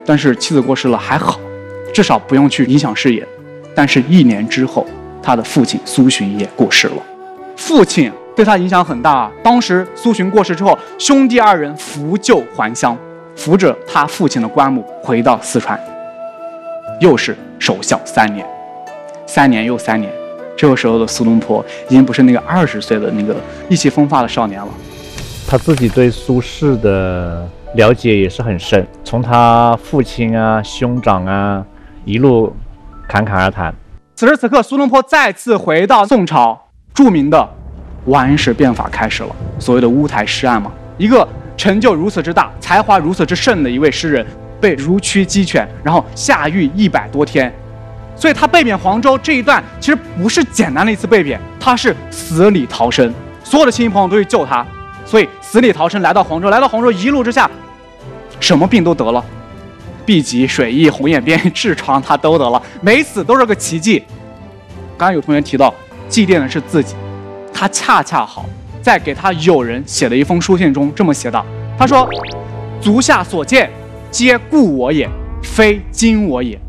但是妻子过世了还好，至少不用去影响事业。但是1年之后，他的父亲苏洵也过世了。父亲对他影响很大啊。当时苏洵过世之后，兄弟2人扶柩还乡，扶着他父亲的棺木回到四川，又是守孝3年，3年又3年。这个时候的苏东坡已经不是那个20岁的那个意气风发的少年了。 他自己对苏轼的了解也是很深，从他父亲啊、兄长啊一路侃侃而谈。 此时此刻，苏东坡再次回到宋朝，著名的王安石变法开始了，所谓的乌台诗案嘛。一个成就如此之大、才华如此之盛的一位诗人，被如驱鸡犬，然后下狱100多天。所以他被贬黄州这一段其实不是简单的一次被贬，他是死里逃生，所有的亲戚朋友都去救他，所以死里逃生来到黄州，一路之下什么病都得了，痢疾、水疫、红眼边、痔疮他都得了，没死都是个奇迹。刚刚有同学提到祭奠的是自己，他恰恰好在给他友人写的一封书信中这么写道，他说：足下所见皆故我也，非今我也。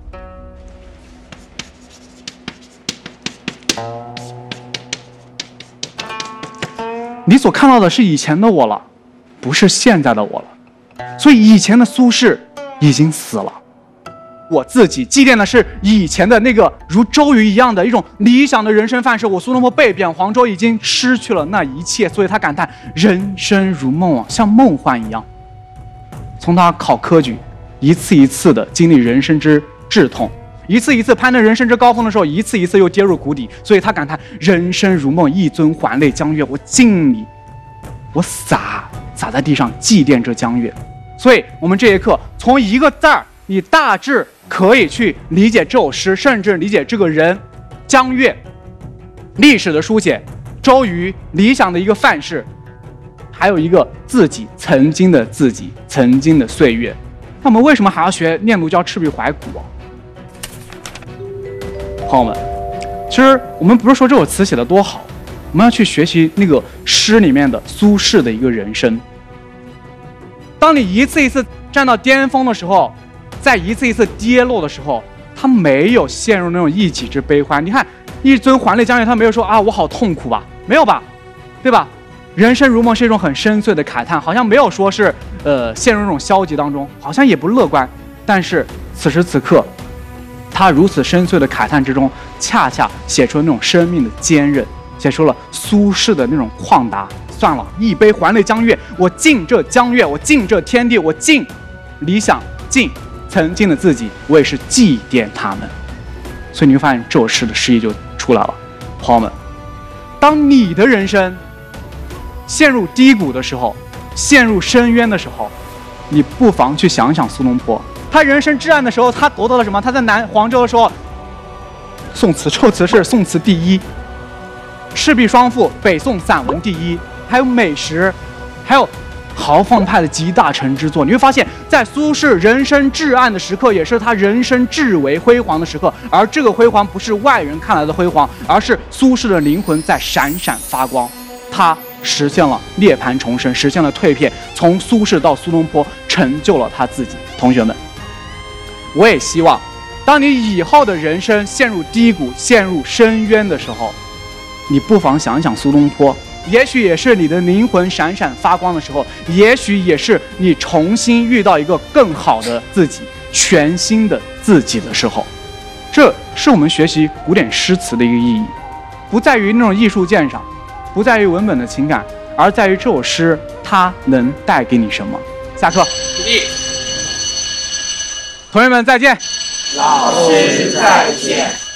你所看到的是以前的我了，不是现在的我了。所以以前的苏轼已经死了，我自己祭奠的是以前的那个如周瑜一样的一种理想的人生范式。我苏东坡被贬黄州，已经失去了那一切，所以他感叹人生如梦啊，像梦幻一样。从他考科举，一次一次的经历人生之至痛，一次一次攀登人生之高峰的时候，一次一次又跌入谷底，所以他感叹人生如梦，一尊还酹江月。我敬你，我洒在地上祭奠这江月。所以我们这一课从一个字儿，你大致可以去理解这首诗，甚至理解这个人江月，历史的书写，周瑜理想的一个范式，还有一个自己曾经的自己，曾经的岁月。那我们为什么还要学念奴娇、赤壁怀古啊？朋友们，其实我们不是说这首词写得多好，我们要去学习那个诗里面的苏轼的一个人生。当你一次一次站到巅峰的时候，在一次一次跌落的时候，他没有陷入那种一己之悲欢。你看一尊还酹江月，他没有说啊我好痛苦吧，没有吧，对吧？人生如梦是一种很深邃的慨叹，好像没有说是陷入那种消极当中，好像也不乐观。但是此时此刻，他如此深邃的慨叹之中，恰恰写出了那种生命的坚韧，写出了苏轼的那种旷达。算了，一杯还酹江月，我敬这江月，我敬这天地，我敬理想，敬曾经的自己，我也是祭奠他们。所以你会发现这首诗的诗意就出来了。朋友们，当你的人生陷入低谷的时候，陷入深渊的时候，你不妨去想想苏东坡，他人生至暗的时候，他夺得了什么？他在黄州的时候，宋词臭词是宋词第1，赤壁双赋北宋散文第1，还有美食，还有豪放派的集大成之作。你会发现在苏轼人生至暗的时刻，也是他人生至为辉煌的时刻，而这个辉煌不是外人看来的辉煌，而是苏轼的灵魂在闪闪发光。他实现了涅槃重生，实现了蜕变，从苏轼到苏东坡，成就了他自己。同学们，我也希望当你以后的人生陷入低谷、陷入深渊的时候，你不妨想一想苏东坡，也许也是你的灵魂闪闪发光的时候，也许也是你重新遇到一个更好的自己、全新的自己的时候。这是我们学习古典诗词的一个意义，不在于那种艺术鉴赏，不在于文本的情感，而在于这首诗它能带给你什么。下课。同学们再见。 老师再见。